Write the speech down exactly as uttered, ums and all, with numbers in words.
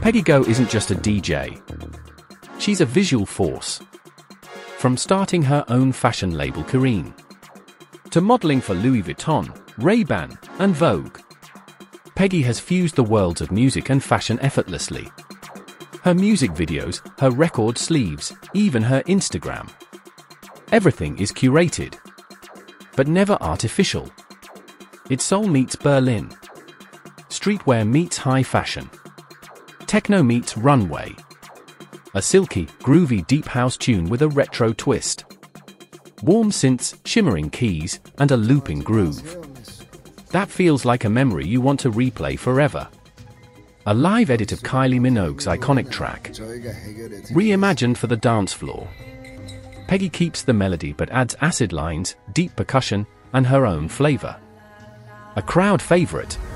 Peggy Gou isn't just a D J. She's a visual force. From starting her own fashion label Kareen, to modeling for Louis Vuitton, Ray-Ban, and Vogue, Peggy has fused the worlds of music and fashion effortlessly. Her music videos, her record sleeves, even her Instagram. Everything is curated, but never artificial. It's soul meets Berlin. Streetwear meets high fashion. Techno meets runway. A silky, groovy deep house tune with a retro twist. Warm synths, shimmering keys, and a looping groove. That feels like a memory you want to replay forever. A live edit of Kylie Minogue's iconic track, reimagined for the dance floor. Peggy keeps the melody but adds acid lines, deep percussion, and her own flavor. A crowd favorite,